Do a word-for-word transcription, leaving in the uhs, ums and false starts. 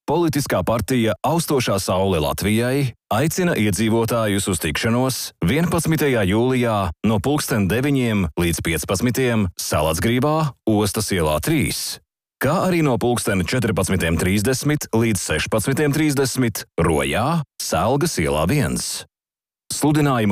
politiskā partija Austošā saule Latvijai aicina iedzīvotājus uz tikšanos vienpadsmitajā jūlijā no pulksten deviņiem līdz piecpadsmitiem Salacgrībā, Ostas ielā trīs, kā arī no pulksten četrpadsmitiem trīsdesmit līdz sešpadsmitiem trīsdesmit Rojā, Selgas ielā viens. Sludinājumu